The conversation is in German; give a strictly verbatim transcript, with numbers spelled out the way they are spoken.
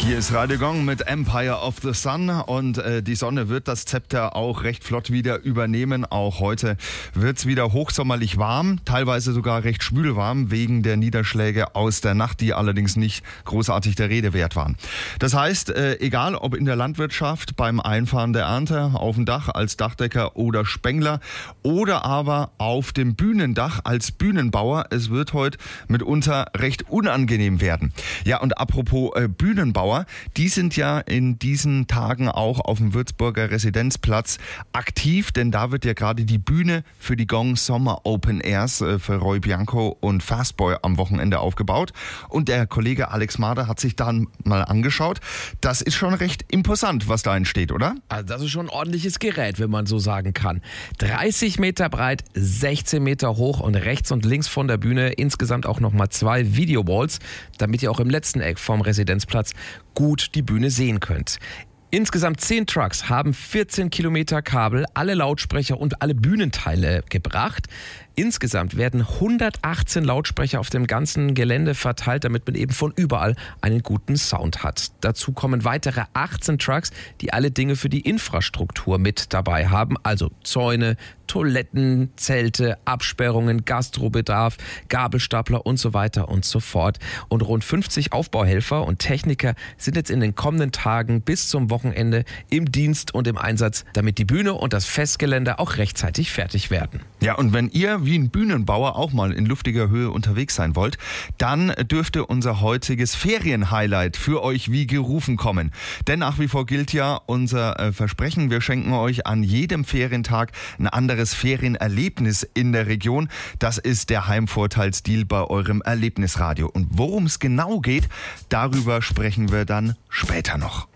Hier ist Radio Gong mit Empire of the Sun und äh, die Sonne wird das Zepter auch recht flott wieder übernehmen. Auch heute wird es wieder hochsommerlich warm, teilweise sogar recht schwülwarm wegen der Niederschläge aus der Nacht, die allerdings nicht großartig der Rede wert waren. Das heißt, äh, egal ob in der Landwirtschaft, beim Einfahren der Ernte, auf dem Dach als Dachdecker oder Spengler oder aber auf dem Bühnendach als Bühnenbauer, es wird heute mitunter recht unangenehm werden. Ja, und apropos äh, Bühnenbauer, die sind ja in diesen Tagen auch auf dem Würzburger Residenzplatz aktiv, denn da wird ja gerade die Bühne für die Gong Sommer Open Airs für Roy Bianco und Fastboy am Wochenende aufgebaut. Und der Kollege Alex Mader hat sich dann mal angeschaut. Das ist schon recht imposant, was da entsteht, oder? Also das ist schon ein ordentliches Gerät, wenn man so sagen kann. dreißig Meter breit, sechzehn Meter hoch und rechts und links von der Bühne insgesamt auch nochmal zwei Videowalls, damit ihr auch im letzten Eck vom Residenzplatz gut die Bühne sehen könnt. Insgesamt zehn Trucks haben vierzehn Kilometer Kabel, alle Lautsprecher und alle Bühnenteile gebracht. Insgesamt werden hundertachtzehn Lautsprecher auf dem ganzen Gelände verteilt, damit man eben von überall einen guten Sound hat. Dazu kommen weitere achtzehn Trucks, die alle Dinge für die Infrastruktur mit dabei haben, also Zäune, Toiletten, Zelte, Absperrungen, Gastrobedarf, Gabelstapler und so weiter und so fort. Und rund fünfzig Aufbauhelfer und Techniker sind jetzt in den kommenden Tagen bis zum Wochenende im Dienst und im Einsatz, damit die Bühne und das Festgelände auch rechtzeitig fertig werden. Ja, und wenn ihr wie ein Bühnenbauer auch mal in luftiger Höhe unterwegs sein wollt, dann dürfte unser heutiges Ferienhighlight für euch wie gerufen kommen. Denn nach wie vor gilt ja unser äh, Versprechen, wir schenken euch an jedem Ferientag ein anderes Ferienerlebnis in der Region. Das ist der Heimvorteilsdeal bei eurem Erlebnisradio. Und worum es genau geht, darüber sprechen wir dann später noch.